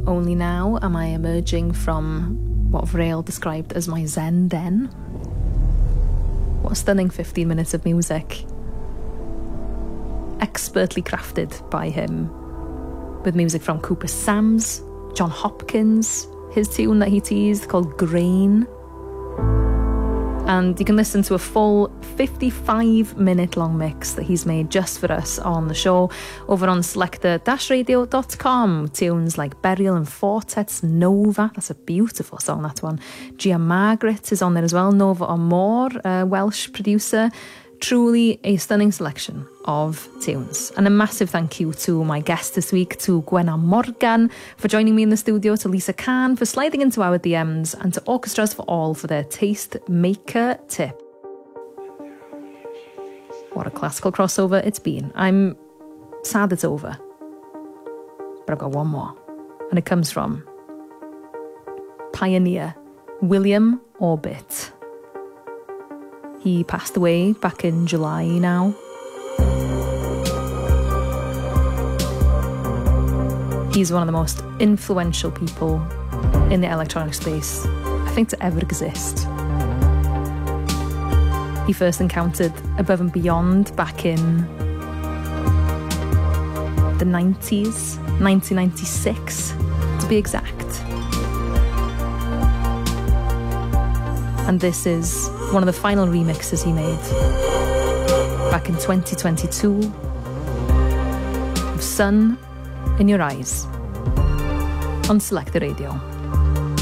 Only now am I emerging from what Vrail described as my Zen den. What a stunning 15 minutes of music. Expertly crafted by him, with music from Cooper Sams, John Hopkins, his tune that he teased called Grain. And you can listen to a full 55-minute long mix that he's made just for us on the show over on selector-radio.com. Tunes like Burial and Fortet's Nova, that's a beautiful song, that one. Gia Margaret is on there as well, Nova Amor, a Welsh producer. Truly a stunning selection of tunes. And a massive thank you to my guest this week, to Gwenna Morgan for joining me in the studio, to Lisa Khan for sliding into our DMs, and to Orchestras for All for their taste maker tip. What a classical crossover it's been. I'm sad it's over, but I've got one more, and it comes from pioneer William Orbit. He passed away back in July now. He's one of the most influential people in the electronic space, I think, to ever exist. He first encountered Above and Beyond back in the 90s, 1996 to be exact. And this is one of the final remixes he made back in 2022 of Sun in Your Eyes on Selector Radio.